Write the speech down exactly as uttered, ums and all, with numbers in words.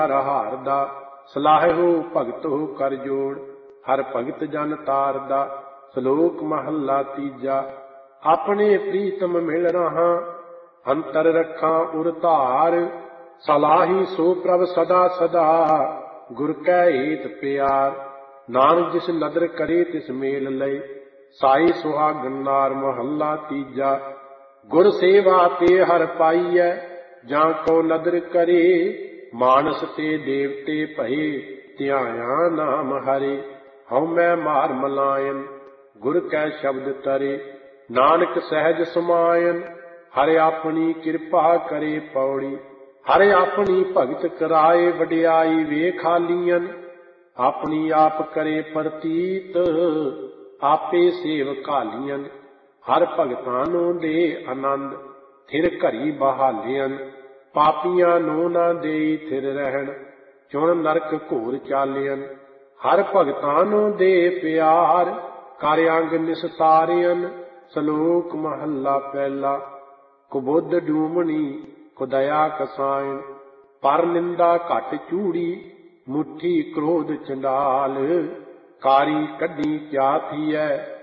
ਹਾਰ ਦਾ। ਸਲਾਹਿਓ ਭਗਤੋ ਕਰ ਜੋੜ, ਹਰ ਭਗਤ ਜਨ ਤਾਰ ਦਾ। ਸ਼ਲੋਕ ਮਹੱਲਾ ਤੀਜਾ। ਆਪਣੇ ਪ੍ਰੀਤਮ ਮਿਲ ਰਹਾ, ਅੰਤਰ ਰੱਖਾਂ ਉਰ ਧਾਰ। ਸਲਾਹੀ ਸੋ ਪ੍ਰਭ ਸਦਾ ਸਦਾ, ਗੁਰ ਕੈ ਏਤ ਪਿਆਰ। ਨਾਨਕ ਜਿਸ ਨਦਰ ਕਰੇ ਤਿਸ ਮੇਲ ਲਏ, ਸਾਈ ਸੁਹਾਗਨ ਨਾਰ। ਮਹੱਲਾ ਤੀਜਾ। ਗੁਰ ਸੇਵਾ ਤੇ ਹਰ ਪਾਈਐ, ਜਾਂ ਕੋ ਨਦਰ ਕਰੇ। ਮਾਨਸ ਤੇ ਦੇਵਤੇ ਭਏ, ਧਿਆਇਆ ਨਾਮ ਹਰੇ। ਹਉ ਮੈਂ ਮਾਰ ਮਲਾਇਨ, ਗੁਰ ਕੈ ਸ਼ਬਦ ਤਰੇ। ਨਾਨਕ ਸਹਿਜ ਸਮਾਇਨ, ਹਰਿ ਆਪਣੀ ਕਿਰਪਾ ਕਰੇ ਪੌੜੀ। ਹਰਿ ਆਪਣੀ ਭਗਤ ਕਰਾਏ, ਵਡਿਆਈ ਵੇਖਾਲੀਅਨ। ਆਪਣੀ ਆਪ ਕਰੇ ਪ੍ਰਤੀਤ, ਆਪੇ ਸੇਵਕਾਲੀਅਨ। ਹਰ ਭਗਤਾਂ ਨੂੰ ਦੇ ਆਨੰਦ, ਥਿਰ ਘਰੀ ਬਹਾਲਿਅਨ। ਪਾਪੀਆਂ ਨੂੰ ਨਾ ਦੇਈ ਥਿਰ ਰਹਿਣ, ਚੁਣ ਨਰਕ ਘੋਰ ਚਾਲਿਅਨ। ਹਰ ਭਗਤਾਂ ਨੂੰ ਦੇ ਪਿਆਰ, ਕਰ ਅੰਗ ਨਿਸਤਾਰਿਅਨ। ਸ਼ਲੋਕ ਮਹੱਲਾ ਪਹਿਲਾ। ਕੁਬੁੱਧ ਡੂਮਣੀ ਕੁਦਇਆ ਕਸਾਇਨ, ਪਰ ਨਿੰਦਾ ਘਟ ਚੂੜੀ। ਮੁੱਠੀ ਕ੍ਰੋਧ ਚੰਡਾਲ, ਕਾਰੀ ਕੱਢੀ ਕਿਆ ਥੀਐ।